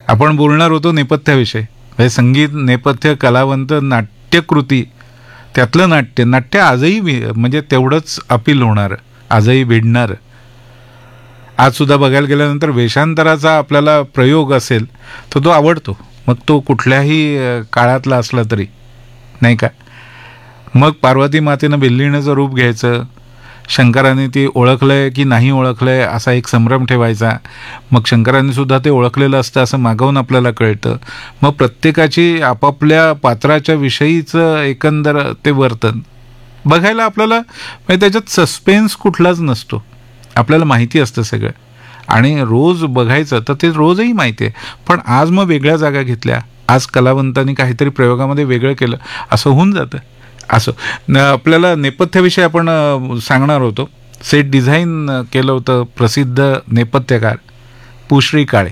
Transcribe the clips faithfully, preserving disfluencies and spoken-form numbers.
आपण बोलणार होतो नेपथ्याविषयी. म्हणजे संगीत, नेपथ्य, कलावंत, नाट्यकृती, त्यातलं नाट्य नाट्य आजही म्हणजे तेवढंच अपील होणार, आजही भिडणार. आजसुद्धा बघायला गेल्यानंतर वेषांतराचा आपल्याला प्रयोग असेल तर तो आवडतो, मग तो कुठल्याही काळातला असला तरी, नाही का. मग पार्वती मातेनं बिल्लीण्याचं रूप घ्यायचं, शंकराने ती ओळखलंय की नाही ओळखलंय असा एक संभ्रम ठेवायचा. मग शंकराने सुद्धा ते ओळखलेलं असतं असं मागवून आपल्याला कळतं. मग प्रत्येकाची आपापल्या पात्राच्या विषयीचं एकंदर ते वर्तन बघायला आपल्याला, म्हणजे त्याच्यात सस्पेन्स कुठलाच नसतो, आपल्याला माहिती असतं सगळं. आणि रोज बघायचं तर ते रोजही माहिती आहे. पण आज मग वेगळ्या जागा घेतल्या, आज कलावंतांनी काहीतरी प्रयोगामध्ये वेगळं केलं, असं होऊन जातं. असं न आपल्याला नेपथ्याविषयी आपण सांगणार होतो. सेट डिझाईन केलं होतं प्रसिद्ध नेपथ्यकार पुश्री काळे.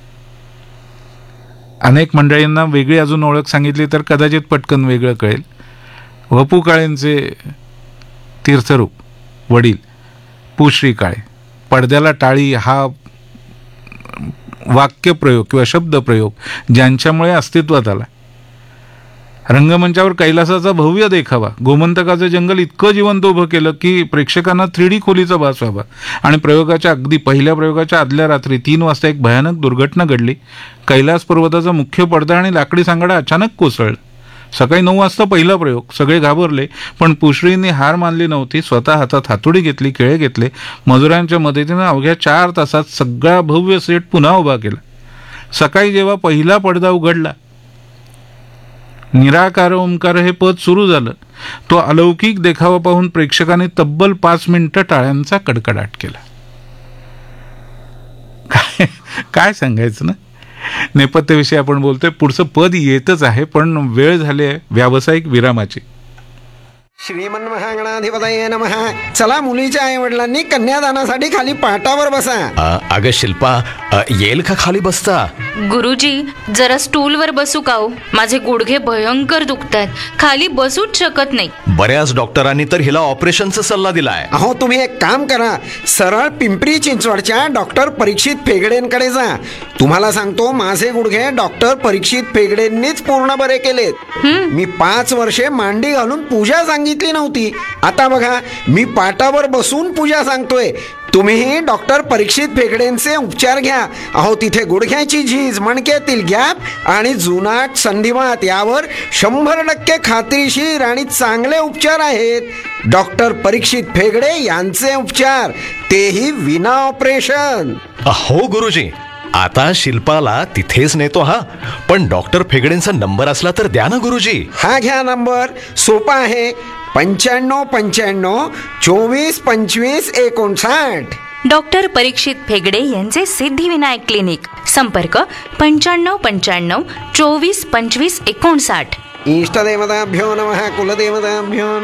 अनेक मंडळींना वेगळी अजून ओळख सांगितली तर कदाचित पटकन वेगळं कळेल. वपू काळेंचे तीर्थरूप वडील पुश्री काळे. पडद्याला टाळी हा वाक्यप्रयोग किंवा शब्दप्रयोग ज्यांच्यामुळे अस्तित्वात आला. रंगमंचावर कैलासाचा भव्य देखावा, गोमंतकाचं जंगल इतकं जिवंत उभं केलं की प्रेक्षकांना थ्री डी खोलीचा भास व्हावा. आणि प्रयोगाच्या अगदी पहिल्या प्रयोगाच्या आदल्या रात्री तीन वाजता एक भयानक दुर्घटना घडली. कैलास पर्वताचा मुख्य पडदा आणि लाकडी सांगाडा अचानक कोसळलं. सकाळी नऊ वाजता पहिला प्रयोग, सगळे घाबरले, पण पुश्रींनी हार मानली नव्हती. स्वतः हातात हातोडी घेतली, केळे घेतले, मजुरांच्या मदतीनं अवघ्या चार तासात सगळा भव्य सेट पुन्हा उभा केला. सकाळी जेव्हा पहिला पडदा उघडला, निराकार ओंकार हे पद सुरू झालं. तो अलौकिक देखावा पाहून प्रेक्षकांनी तब्बल पाच मिनिटं टाळ्यांचा कडकडाट केला. काय काय सांगायचं ना. नेपथ्याविषयी आपण बोलतोय, पुढचं पद येतच आहे, पण वेळ झाली आहे व्यावसायिक विरामाची. श्रीमन्महागणाधिपतये नमः. चला, मुलीच्या आई वडिलांनी कन्यादानासाठी खाली पाटावर बसा. अगं शिल्पा, येईल का खाली बसता? गुरुजी, जरा स्टूलवर बसू का हो? माझे गुडघे भयंकर दुखतायत, खाली बसूच शकत नाही. बऱ्याच डॉक्टरांनी तर हिला ऑपरेशनचा सल्ला दिलाय. अहो, तुम्ही एक काम करा, सरळ पिंपरी चिंचवडच्या डॉक्टर परीक्षित फेगडेंकडे जा. तुम्हाला सांगतो, माझे गुडघे डॉक्टर परीक्षित फेगडेंनीच पूर्ण बरे केलेत. मी पाच वर्षे मांडी घालून पूजा सांगितली नव्हती. आता बघा, मी पाटावर बसून पूजा सांगतोय. तुम्हीही डॉक्टर परीक्षित फेगडेंचे उपचार घ्या. अहो, तिथे गुडघ्याची झीज, मणक्यातील गॅप आणि जुनाट संधिवात यावर शंभर टक्के खात्रीशीर आणि चांगले उपचार आहेत. डॉक्टर परीक्षित फेगडे यांचे उपचार, तेही विना ऑपरेशन. हो गुरुजी, आता शिल्पाला तिथेच नेतो. हा, पण डॉक्टर फेगडेंचा नंबर असला तर द्या ना गुरुजी. हा घ्या नंबर, सोपा आहे. पंच्याण्णव पंच्याण्णव चोवीस पंचवीस एकोणसाठ. डॉक्टर परीक्षित फेगडे यांचे सिद्धिविनायक क्लिनिक. संपर्क पंच्याण्णव पंच्याण्णव चोवीस पंचवीस एकोणसाठ. इष्टदेवताभ्यो नमः, कुलदेवताभ्यो